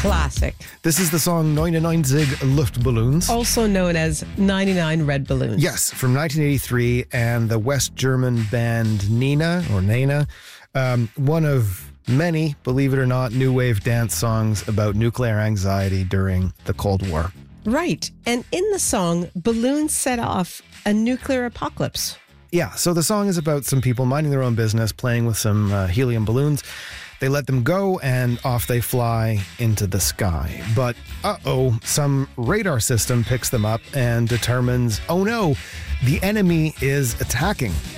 Classic. This is the song 99 Luftballons. Also known as 99 Red Balloons. Yes, from 1983, and the West German band Nena, one of many, believe it or not, new wave dance songs about nuclear anxiety during the Cold War. Right. And in the song, balloons set off a nuclear apocalypse. Yeah, so the song is about some people minding their own business, playing with some helium balloons. They let them go and off they fly into the sky. But, some radar system picks them up and determines, oh no, the enemy is attacking.